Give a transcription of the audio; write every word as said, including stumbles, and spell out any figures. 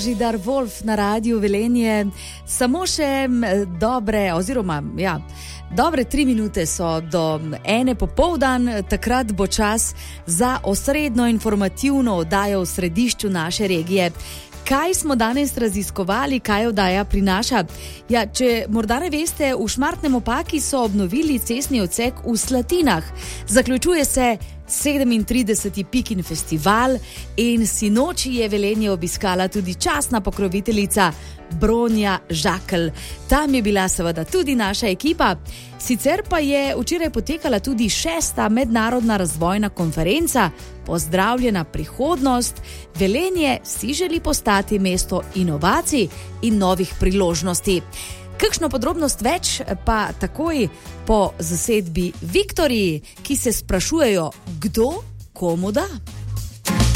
Božidar Wolf na Radiu Velenje. Samo še dobre, oziroma ja, dobre tri minute so do ene popoldan, takrat bo čas za osrednjo informativno oddajo v središču naše regije. Kaj smo danes raziskovali, kaj oddaja prinaša? Ja, če morda ne veste, v Šmartnem ob Paki so obnovili cestni odsek v Slatinah. Zaključuje se sedemintrideseti Pikin festival in sinoči je Velenje obiskala tudi častna pokroviteljica Bronja Žakelj. Tam je bila seveda tudi naša ekipa. Sicer pa je včeraj potekala tudi šesta mednarodna razvojna konferenca Pozdravljena prihodnost. Velenje si želi postati mesto inovacij in novih priložnosti. Kakšno podrobnost več pa takoj po zasedbi Viktoriji, ki se sprašujejo, kdo komu da.